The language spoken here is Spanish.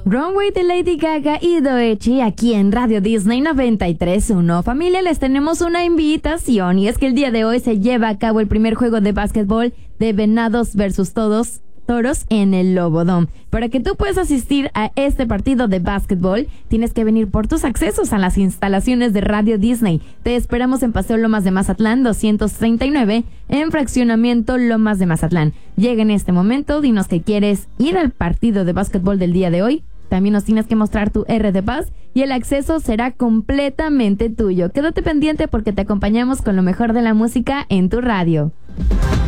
Runway de Lady Gaga y Doechii aquí en Radio Disney 93.1. Familia, les tenemos una invitación y es que el día de hoy se lleva a cabo el primer juego de básquetbol de Venados versus Toros en el Lobodome. Para que tú puedas asistir a este partido de básquetbol, tienes que venir por tus accesos a las instalaciones de Radio Disney. Te esperamos en Paseo Lomas de Mazatlán 239, en Fraccionamiento Lomas de Mazatlán. Llega en este momento, dinos que quieres ir al partido de básquetbol del día de hoy. También nos tienes que mostrar tu RD y el acceso será completamente tuyo. Quédate pendiente porque te acompañamos con lo mejor de la música en tu radio.